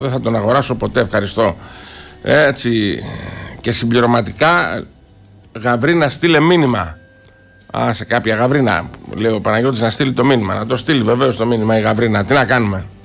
Δεν θα τον αγοράσω ποτέ, ευχαριστώ. Έτσι. Και συμπληρωματικά, Γαβρίνα, στείλε μήνυμα. Σε κάποια Γαβρίνα, λέει ο Παναγιώτης, να στείλει το μήνυμα. Να το στείλει βεβαίως το μήνυμα η Γαβρίνα. Τι να κάνουμε.